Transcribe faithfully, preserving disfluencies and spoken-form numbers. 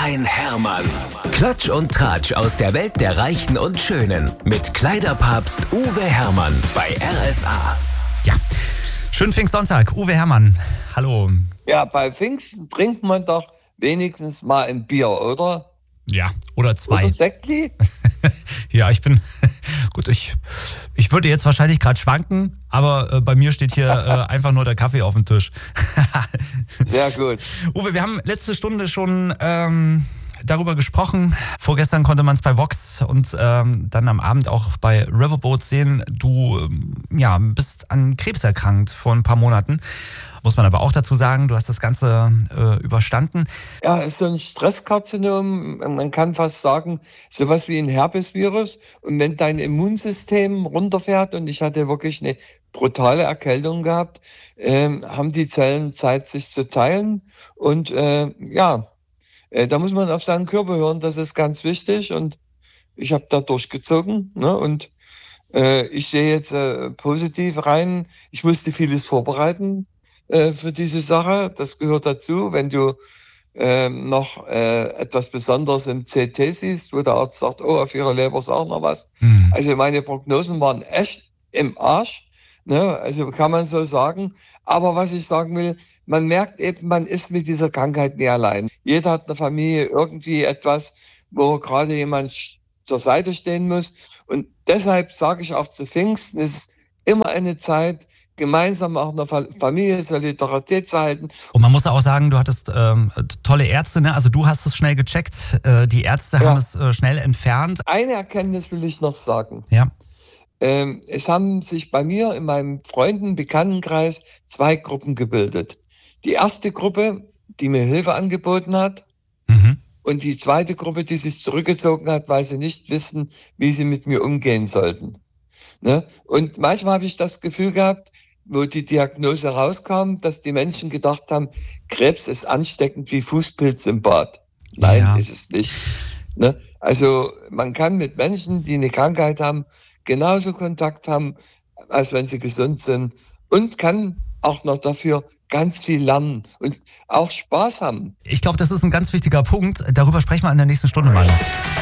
ein Hermann. Klatsch und Tratsch aus der Welt der Reichen und Schönen. Mit Kleiderpapst Uwe Hermann bei R S A. Ja, schönen Pfingstsonntag. Uwe Hermann, hallo. Ja, bei Pfingsten trinkt man doch wenigstens mal ein Bier, oder? Ja, oder zwei. Oder Sektli? Ja, ich bin, gut, ich, ich würde jetzt wahrscheinlich gerade schwanken, aber äh, bei mir steht hier äh, einfach nur der Kaffee auf dem Tisch. Sehr gut. Uwe, wir haben letzte Stunde schon ähm, darüber gesprochen. Vorgestern konnte man es bei Vox und ähm, dann am Abend auch bei Riverboat sehen. Du ähm, ja, bist an Krebs erkrankt vor ein paar Monaten. Muss man aber auch dazu sagen, du hast das Ganze äh, überstanden. Ja, ist so ein Stresskarzinom, man kann fast sagen, sowas wie ein Herpesvirus. Und wenn dein Immunsystem runterfährt, und ich hatte wirklich eine brutale Erkältung gehabt, ähm, haben die Zellen Zeit, sich zu teilen. Und äh, ja, äh, da muss man auf seinen Körper hören, das ist ganz wichtig. Und ich habe da durchgezogen, ne? Und äh, ich sehe jetzt äh, positiv rein. Ich musste vieles vorbereiten für diese Sache. Das gehört dazu, wenn du ähm, noch äh, etwas Besonderes im C T siehst, wo der Arzt sagt, oh, auf ihrer Leber ist auch noch was. Mhm. Also meine Prognosen waren echt im Arsch, ne? Also kann man so sagen. Aber was ich sagen will, man merkt eben, man ist mit dieser Krankheit nie allein. Jeder hat in der Familie irgendwie etwas, wo gerade jemand zur Seite stehen muss. Und deshalb sage ich auch zu Pfingsten, es ist immer eine Zeit, gemeinsam auch eine Familie Solidarität zu halten. Und man muss auch sagen, du hattest ähm, tolle Ärzte, ne? Also du hast es schnell gecheckt, äh, die Ärzte ja. haben es äh, schnell entfernt. Eine Erkenntnis will ich noch sagen. Ja. Ähm, es haben sich bei mir in meinem Freunden-, Bekanntenkreis zwei Gruppen gebildet. Die erste Gruppe, die mir Hilfe angeboten hat, mhm. und die zweite Gruppe, die sich zurückgezogen hat, weil sie nicht wissen, wie sie mit mir umgehen sollten. Ne? Und manchmal habe ich das Gefühl gehabt, wo die Diagnose rauskam, dass die Menschen gedacht haben, Krebs ist ansteckend wie Fußpilz im Bad. Nein, ja. ist es nicht. Ne? Also man kann mit Menschen, die eine Krankheit haben, genauso Kontakt haben, als wenn sie gesund sind, und kann auch noch dafür ganz viel lernen und auch Spaß haben. Ich glaube, das ist ein ganz wichtiger Punkt. Darüber sprechen wir in der nächsten Stunde mal.